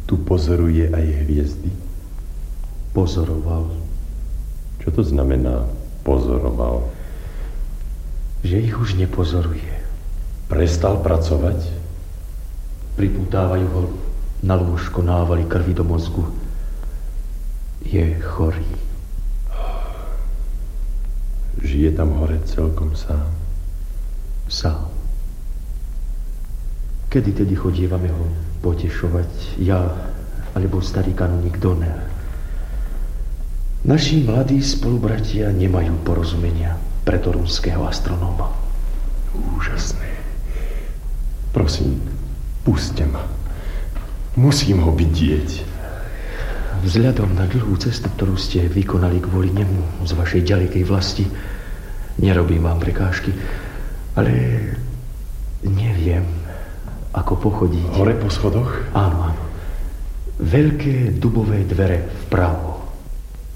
tu pozoruje aj hviezdy? Pozoroval. Čo to znamená pozoroval? Že ich už nepozoruje. Prestal pracovať? Priputávajú ho na lôžko návaly krvi do mozgu. Je chorý. Žije tam hore celkom sám? Sám. Kedy tedy chodívame ho potešovať, ja alebo starý kanuník Donner. Naši mladí spolubratia nemajú porozumenia pre torunského astronóma. Úžasné. Prosím, puste ma. Musím ho vidieť. Vzhľadom na dlhú cestu, ktorú ste vykonali kvôli nemu z vašej ďalekej vlasti, nerobím vám prekážky, ale neviem, ako pochodiť. Hore po schodoch? Áno, áno. Veľké dubové dvere vpravo.